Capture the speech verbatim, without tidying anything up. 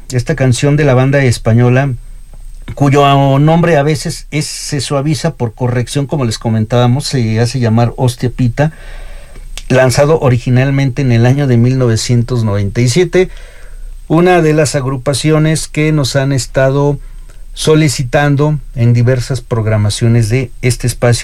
esta canción de la banda española, cuyo nombre a veces es, se suaviza por corrección, como les comentábamos, se hace llamar Hostia Pita, lanzado originalmente en el año de mil novecientos noventa y siete, una de las agrupaciones que nos han estado solicitando en diversas programaciones de este espacio